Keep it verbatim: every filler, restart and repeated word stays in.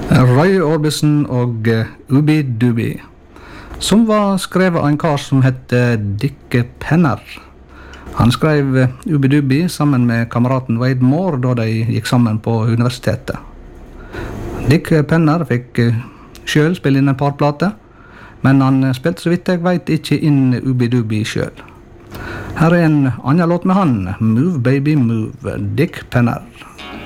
Roy Orbison og Ubi Dubi, som var skrevet av en kar som hette Dick Penner. Han skrev Ubi Dubi sammen med kameraten Wade Moore da de gikk sammen på universitetet. Dick Penner fikk selv spille inn en par plater, men han spilte så vidt jeg vet ikke inn Ubi Dubi selv. Her er en annen låt med han, Move Baby Move, Dick Penner.